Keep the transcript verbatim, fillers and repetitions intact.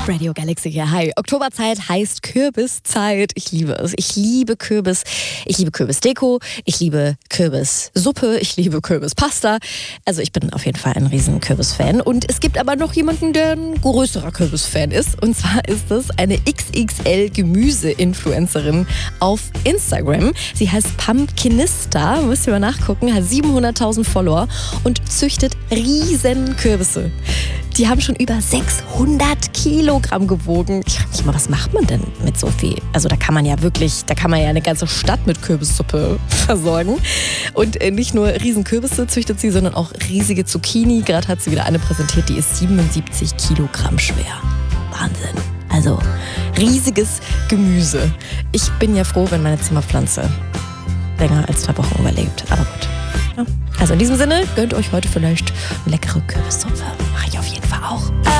Radio Galaxy hier. Hi. Oktoberzeit heißt Kürbiszeit. Ich liebe es. Ich liebe Kürbis. Ich liebe Kürbisdeko. Ich liebe Kürbissuppe. Ich liebe Kürbispasta. Also ich bin auf jeden Fall ein riesen Kürbis-Fan. Und es gibt aber noch jemanden, der ein größerer Kürbis-Fan ist. Und zwar ist es eine X X L-Gemüse-Influencerin auf Instagram. Sie heißt Pumpkinista. Müsst ihr mal nachgucken. Hat siebenhunderttausend Follower und züchtet riesen Kürbisse. Die haben schon über sechshundert Kilogramm gewogen. Ich frage mich mal, was macht man denn mit so viel? Also da kann man ja wirklich, da kann man ja eine ganze Stadt mit Kürbissuppe versorgen. Und nicht nur riesen Kürbisse züchtet sie, sondern auch riesige Zucchini. Gerade hat sie wieder eine präsentiert, die ist siebenundsiebzig Kilogramm schwer. Wahnsinn. Also riesiges Gemüse. Ich bin ja froh, wenn meine Zimmerpflanze länger als zwei Wochen überlebt. Aber gut. Ja. Also in diesem Sinne, gönnt euch heute vielleicht eine leckere Kürbissuppe. Mache ich auf jeden Fall auch.